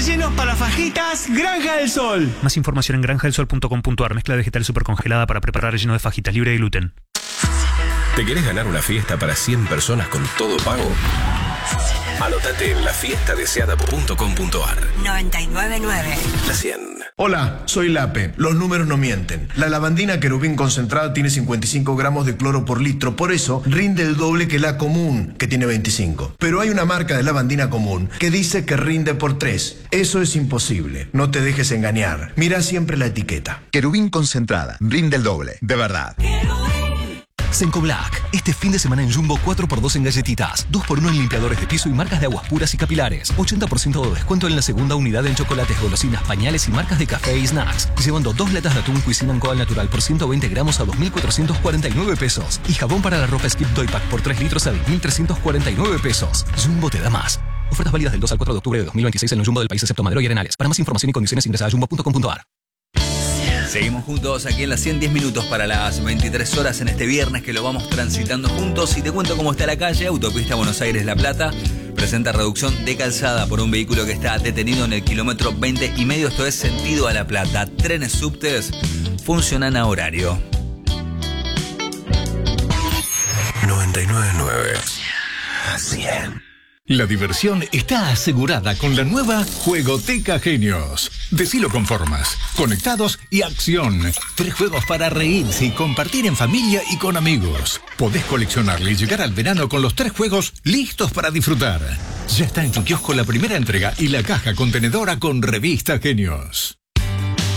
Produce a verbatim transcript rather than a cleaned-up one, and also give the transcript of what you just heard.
rellenos para fajitas Granja del Sol. Más información en granja del sol punto com punto a r. Mezcla vegetal supercongelada para preparar relleno de fajitas libre de gluten. ¿Te querés ganar una fiesta para cien personas con todo pago? Anotate en la fiesta deseada punto com punto a r. noventa y nueve nueve. La cien. Hola, soy Lape. Los números no mienten. La lavandina Querubín concentrada tiene cincuenta y cinco gramos de cloro por litro, por eso rinde el doble que la común, que tiene veinticinco. Pero hay una marca de lavandina común que dice que rinde por tres. Eso es imposible. No te dejes engañar. Mira siempre la etiqueta. Querubín concentrada. Rinde el doble. De verdad. Senco Black. Este fin de semana en Jumbo cuatro por dos en galletitas, dos por uno en limpiadores de piso y marcas de aguas puras y capilares. ochenta por ciento de descuento en la segunda unidad en chocolates, golosinas, pañales y marcas de café y snacks. Llevando dos latas de atún Cuisine Co al natural por ciento veinte gramos a dos mil cuatrocientos cuarenta y nueve pesos. Y jabón para la ropa Skip Toy Pack por tres litros a diez mil trescientos cuarenta y nueve pesos. Jumbo te da más. Ofertas válidas del dos al cuatro de octubre de dos mil veintiséis en el Jumbo del país excepto Madero y Arenales. Para más información y condiciones ingresa a jumbo punto com punto a r. Seguimos juntos aquí en las cien diez minutos para las veintitrés horas en este viernes que lo vamos transitando juntos. Y te cuento cómo está la calle. Autopista Buenos Aires-La Plata presenta reducción de calzada por un vehículo que está detenido en el kilómetro veinte y medio. Esto es sentido a La Plata. Trenes subtes funcionan a horario. noventa y nueve nueve. cien. La diversión está asegurada con la nueva Juegoteca Genios. Decilo con formas, conectados y acción. Tres juegos para reírse y compartir en familia y con amigos. Podés coleccionarle y llegar al verano con los tres juegos listos para disfrutar. Ya está en tu kiosco la primera entrega y la caja contenedora con revista Genios.